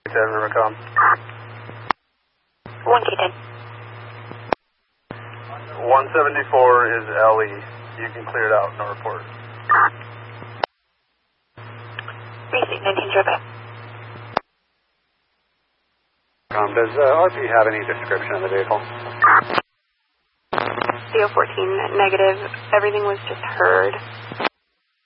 Rivercom. 1K10. 174 is LE. You can clear it out, no report. Receipt 19 back. Does RP have any description of the vehicle? CO14 negative. Everything was just heard.